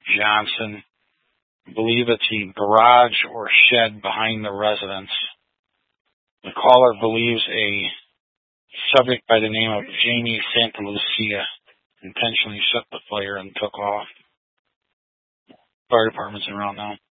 Johnson. I believe it's a garage or shed behind the residence. The caller believes a subject by the name of Jamie Santa Lucia intentionally set the fire and took off. Fire department's around now.